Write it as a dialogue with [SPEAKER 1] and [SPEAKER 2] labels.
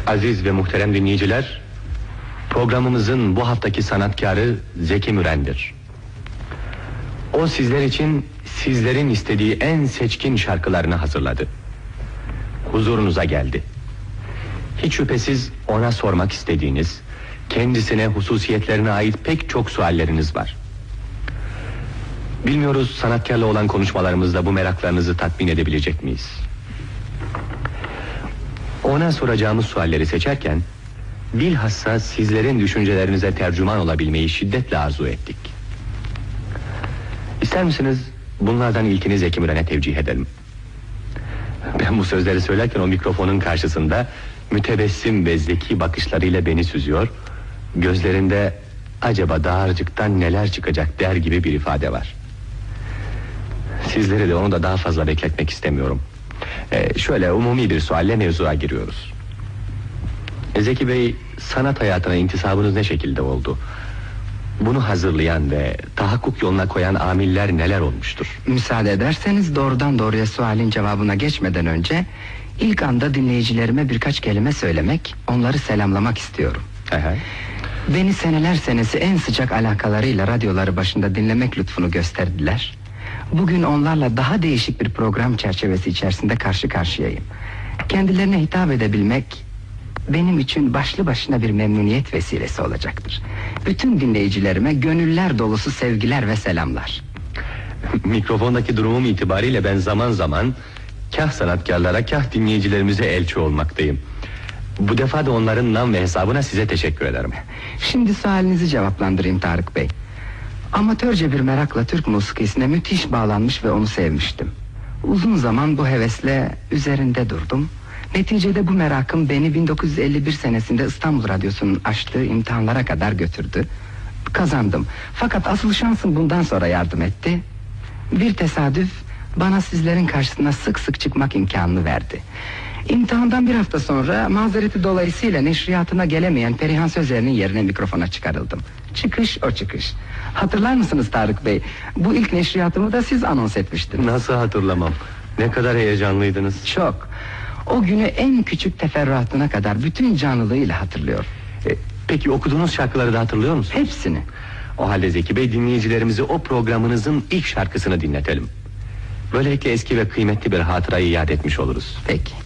[SPEAKER 1] Aziz ve muhterem dinleyiciler, programımızın bu haftaki sanatkarı Zeki Müren'dir. O sizler için sizlerin istediği en seçkin şarkılarını hazırladı. Huzurunuza geldi. Hiç şüphesiz ona sormak istediğiniz, kendisine hususiyetlerine ait pek çok sualleriniz var. Bilmiyoruz sanatkarla olan konuşmalarımızda bu meraklarınızı tatmin edebilecek miyiz? Ona soracağımız sualleri seçerken bilhassa sizlerin düşüncelerinize tercüman olabilmeyi şiddetle arzu ettik. İster misiniz bunlardan ilkini Zeki Müren'e tevcih edelim? Ben bu sözleri söylerken o mikrofonun karşısında mütebessim ve zeki bakışlarıyla beni süzüyor, gözlerinde acaba dağarcıktan neler çıkacak der gibi bir ifade var. Sizleri de onu da daha fazla bekletmek istemiyorum. Şöyle umumi bir sualle mevzuya giriyoruz. Zeki Bey, sanat hayatına intisabınız ne şekilde oldu? Bunu hazırlayan ve tahakkuk yoluna koyan amiller neler olmuştur?
[SPEAKER 2] Müsaade ederseniz doğrudan doğruya sualin cevabına geçmeden önce ilk anda dinleyicilerime birkaç kelime söylemek, onları selamlamak istiyorum. Beni seneler senesi en sıcak alakalarıyla radyoları başında dinlemek lütfunu gösterdiler. Bugün onlarla daha değişik bir program çerçevesi içerisinde karşı karşıyayım. Kendilerine hitap edebilmek benim için başlı başına bir memnuniyet vesilesi olacaktır. Bütün dinleyicilerime gönüller dolusu sevgiler ve selamlar.
[SPEAKER 1] Mikrofondaki durumum itibariyle ben zaman zaman kah sanatkarlara kah dinleyicilerimize elçi olmaktayım. Bu defa da onların nam ve hesabına size teşekkür ederim.
[SPEAKER 2] Şimdi sualinizi cevaplandırayım Tarık Bey. Amatörce bir merakla Türk musikisine müthiş bağlanmış ve onu sevmiştim. Uzun zaman bu hevesle üzerinde durdum. Neticede bu merakım beni 1951 senesinde İstanbul Radyosu'nun açtığı imtihanlara kadar götürdü. Kazandım. Fakat asıl şansım bundan sonra yardım etti. Bir tesadüf bana sizlerin karşısına sık sık çıkmak imkanını verdi. İmtihandan bir hafta sonra mazereti dolayısıyla neşriyatına gelemeyen Perihan Sözer'in yerine mikrofona çıkarıldım. Çıkış o çıkış. Hatırlar mısınız Tarık Bey? Bu ilk neşriyatımı da siz anons etmiştiniz.
[SPEAKER 1] Nasıl hatırlamam? Ne kadar heyecanlıydınız.
[SPEAKER 2] Çok. O günü en küçük teferruatına kadar bütün canlılığıyla hatırlıyor.
[SPEAKER 1] Peki okuduğunuz şarkıları da hatırlıyor musunuz?
[SPEAKER 2] Hepsini.
[SPEAKER 1] O halde Zeki Bey, dinleyicilerimizi o programınızın ilk şarkısını dinletelim. Böylelikle eski ve kıymetli bir hatırayı iade etmiş oluruz.
[SPEAKER 2] Peki.